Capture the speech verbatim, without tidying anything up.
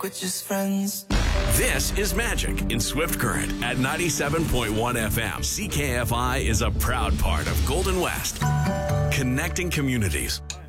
we're just friends. This is Magic in Swift Current at ninety-seven point one F M. C K F I is a proud part of Golden West, connecting communities.